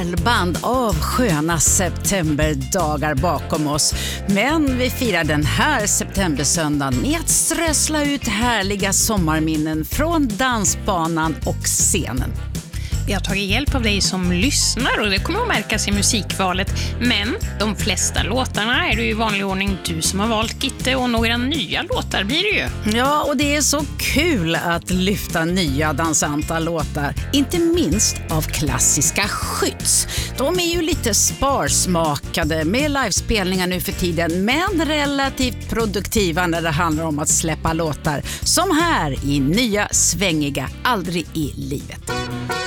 pärlband av sköna septemberdagar bakom oss. Men vi firar den här septembersöndagen med att strössla ut härliga sommarminnen från dansbanan och scenen. Vi har tagit hjälp av dig som lyssnar och det kommer att märkas i musikvalet. Men de flesta låtarna är det ju i vanlig ordning du som har valt, Gitte, och några nya låtar blir det ju. Ja, och det är så kul att lyfta nya dansanta låtar. Inte minst av klassiska Skytts. De är ju lite sparsmakade med livespelningar nu för tiden, men relativt produktiva när det handlar om att släppa låtar. Som här i nya svängiga Aldrig i livet.